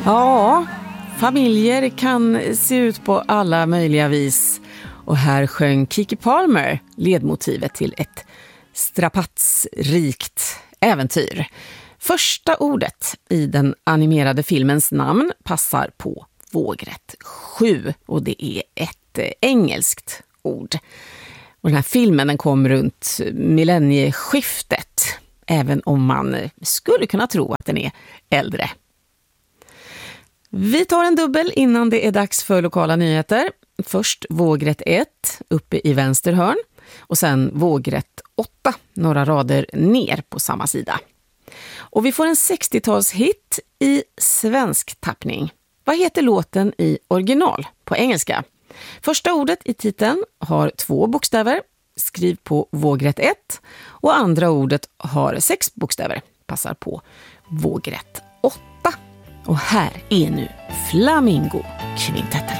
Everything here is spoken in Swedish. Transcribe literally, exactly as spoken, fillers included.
Ja, familjer kan se ut på alla möjliga vis. Och här sjöng Keke Palmer ledmotivet till ett strapatsrikt äventyr. Första ordet i den animerade filmens namn passar på vågrätt sju och det är ett engelskt ord. Och den här filmen den kom runt millennieskiftet, även om man skulle kunna tro att den är äldre. Vi tar en dubbel innan det är dags för lokala nyheter. Först vågrätt ett uppe i vänster hörn och sen vågrätt åtta några rader ner på samma sida. Och vi får en sextiotalshit i svensk tappning. Vad heter låten i original på engelska? Första ordet i titeln har två bokstäver. Skriv på vågrätt ett. Och andra ordet har sex bokstäver. Passar på vågrätt åtta. Och här är nu Flamingo Kvintetten.